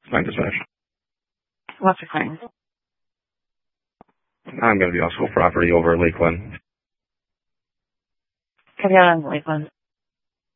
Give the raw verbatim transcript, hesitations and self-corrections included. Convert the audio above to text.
Fine dispatch. What's your claim? I'm going to be on school property over at Lakeland. Come down on Lakeland.